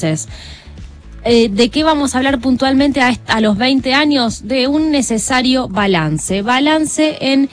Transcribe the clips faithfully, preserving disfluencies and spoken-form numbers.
Eh, ¿De qué vamos a hablar puntualmente a, a los veinte años? De un necesario balance. Balance en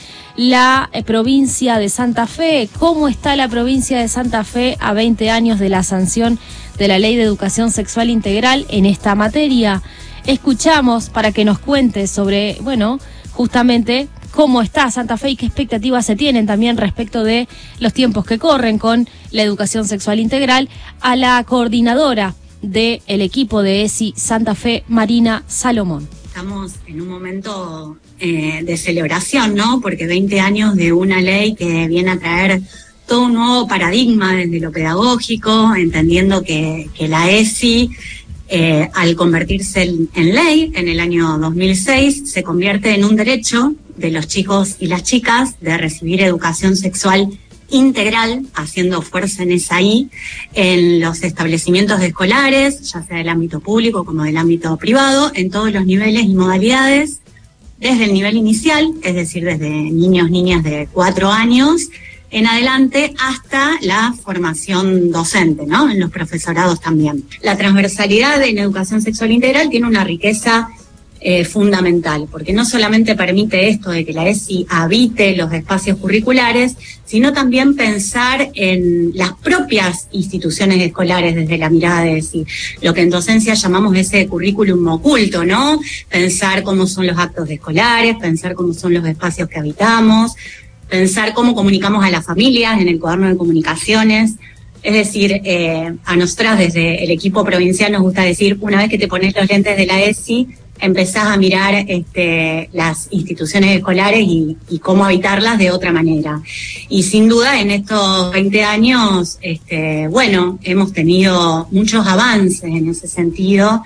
la eh, provincia de Santa Fe. ¿Cómo está la provincia de Santa Fe a veinte años de la sanción de la Ley de Educación Sexual Integral en esta materia? Escuchamos para que nos cuente sobre, bueno, justamente cómo está Santa Fe y qué expectativas se tienen también respecto de los tiempos que corren con la educación sexual integral, a la coordinadora del equipo de E S I Santa Fe, Marina Salomón. Estamos en un momento eh, de celebración, ¿no? Porque veinte años de una ley que viene a traer todo un nuevo paradigma desde lo pedagógico, entendiendo que, que la E S I, eh, al convertirse en, en ley en el año dos mil seis, se convierte en un derecho de los chicos y las chicas de recibir educación sexual integral, haciendo fuerza en esa I, en los establecimientos escolares, ya sea del ámbito público como del ámbito privado, en todos los niveles y modalidades, desde el nivel inicial, es decir, desde niños, niñas de cuatro años en adelante, hasta la formación docente, ¿no? En los profesorados también. La transversalidad en educación sexual integral tiene una riqueza Eh, fundamental, porque no solamente permite esto de que la E S I habite los espacios curriculares, sino también pensar en las propias instituciones escolares desde la mirada de E S I, lo que en docencia llamamos ese currículum oculto, ¿no? Pensar cómo son los actos escolares, pensar cómo son los espacios que habitamos, pensar cómo comunicamos a las familias en el cuaderno de comunicaciones. Es decir, eh, a nosotras desde el equipo provincial nos gusta decir, una vez que te pones los lentes de la E S I, empezás a mirar este, las instituciones escolares y, y cómo habitarlas de otra manera. Y sin duda en estos veinte años, este, bueno, hemos tenido muchos avances en ese sentido,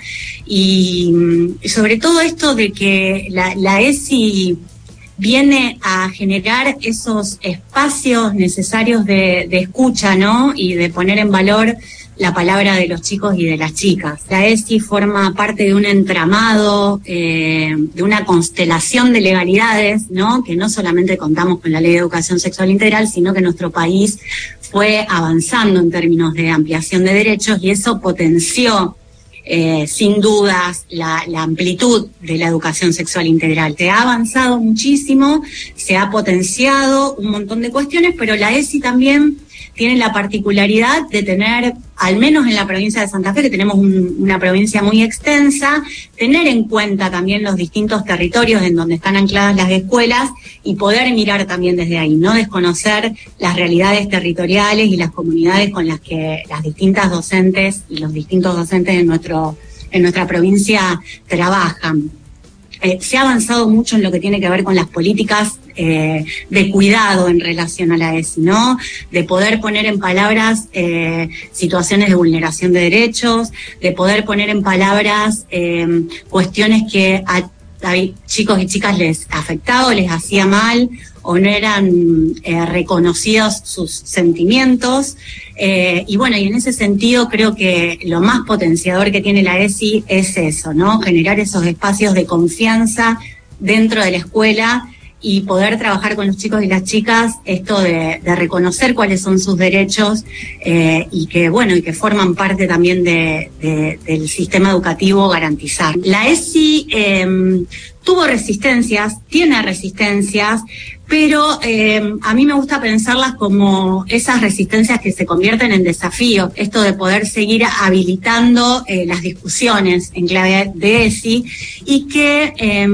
y, y sobre todo esto de que la, la E S I viene a generar esos espacios necesarios de, de escucha, ¿no? Y de poner en valor la palabra de los chicos y de las chicas. La E S I forma parte de un entramado, eh, de una constelación de legalidades, ¿no? Que no solamente contamos con la Ley de Educación Sexual Integral, sino que nuestro país fue avanzando en términos de ampliación de derechos, y eso potenció Eh, sin dudas la, la amplitud de la educación sexual integral. Se ha avanzado muchísimo, se ha potenciado un montón de cuestiones, pero la E S I también tiene la particularidad de tener, al menos en la provincia de Santa Fe, que tenemos un, una provincia muy extensa, tener en cuenta también los distintos territorios en donde están ancladas las escuelas y poder mirar también desde ahí, no desconocer las realidades territoriales y las comunidades con las que las distintas docentes y los distintos docentes en nuestro, en nuestra provincia trabajan. Eh, se ha avanzado mucho en lo que tiene que ver con las políticas eh, de cuidado en relación a la E S I, ¿no? De poder poner en palabras eh, situaciones de vulneración de derechos, de poder poner en palabras eh, cuestiones que a, a chicos y chicas les afectaba o les hacía mal, o no eran eh, reconocidos sus sentimientos. Eh, y bueno, y en ese sentido creo que lo más potenciador que tiene la E S I es eso, ¿no? Generar esos espacios de confianza dentro de la escuela y poder trabajar con los chicos y las chicas esto de, de reconocer cuáles son sus derechos eh, y que, bueno, y que forman parte también de, de, del sistema educativo garantizar. La E S I eh, tuvo resistencias, tiene resistencias, pero eh, a mí me gusta pensarlas como esas resistencias que se convierten en desafíos, esto de poder seguir habilitando eh, las discusiones en clave de E S I, y que eh,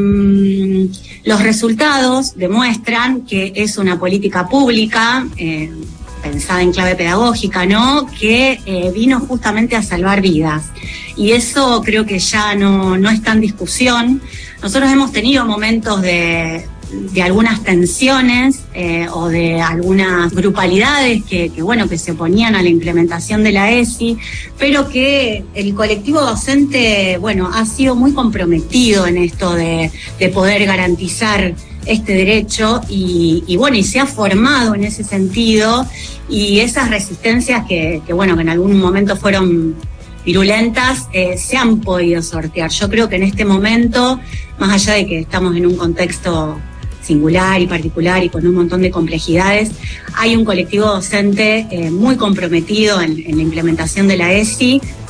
los resultados demuestran que es una política pública eh, pensada en clave pedagógica, ¿no? Que eh, vino justamente a salvar vidas. Y eso creo que ya no, no está en discusión. Nosotros hemos tenido momentos de, de algunas tensiones eh, o de algunas grupalidades que, que, bueno, que se oponían a la implementación de la E S I, pero que el colectivo docente, bueno, ha sido muy comprometido en esto de, de poder garantizar este derecho y, y bueno, y se ha formado en ese sentido, y esas resistencias que, que bueno, que en algún momento fueron virulentas, eh, se han podido sortear. Yo creo que en este momento, más allá de que estamos en un contexto singular y particular y con un montón de complejidades, hay un colectivo docente eh, muy comprometido en, en la implementación de la E S I,